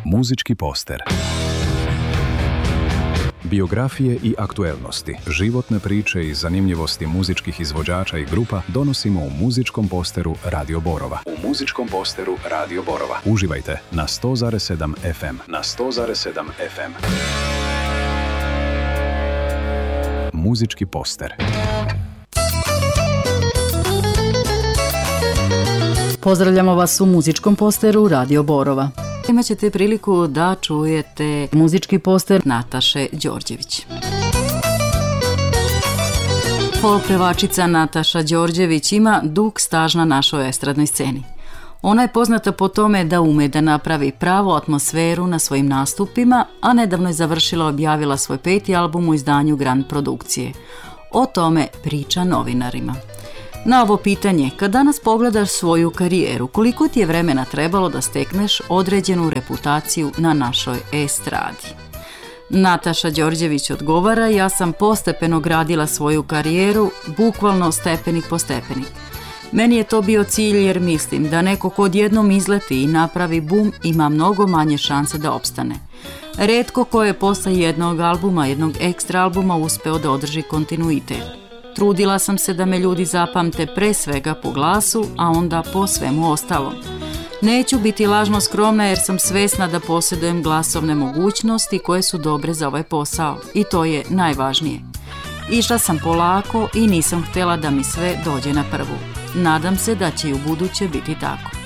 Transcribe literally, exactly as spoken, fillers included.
Muzički poster. Biografije i aktuelnosti, životne priče i zanimljivosti muzičkih izvođača i grupa donosimo u muzičkom posteru Radio Borova. U muzičkom posteru Radio Borova. Uživajte na sto zarez sedam ef em. Na sto zarez sedam ef em. Muzički poster. Pozdravljamo vas u muzičkom posteru Radio Borova. Imat ćete priliku da čujete muzički poster Nataše Đorđević. Folk pevačica Nataša Đorđević ima dug staž na našoj estradnoj sceni. Ona je poznata po tome da ume da napravi pravu atmosferu na svojim nastupima, a nedavno je završila i objavila svoj peti album u izdanju Grand produkcije. O tome priča novinarima. Na ovo pitanje, kad danas pogledaš svoju karijeru, koliko ti je vremena trebalo da stekneš određenu reputaciju na našoj estradi? Nataša Đorđević odgovara: ja sam postepeno gradila svoju karijeru, bukvalno stepenik po stepenik. Meni je to bio cilj jer mislim da neko ko odjednom izleti i napravi bum ima mnogo manje šanse da opstane. Retko ko je posle jednog albuma, jednog ekstra albuma uspeo da održi kontinuitet. Trudila sam se da me ljudi zapamte pre svega po glasu, a onda po svemu ostalom. Neću biti lažno skromna jer sam svesna da posjedujem glasovne mogućnosti koje su dobre za ovaj posao i to je najvažnije. Išla sam polako i nisam htjela da mi sve dođe na prvu. Nadam se da će i u buduće biti tako.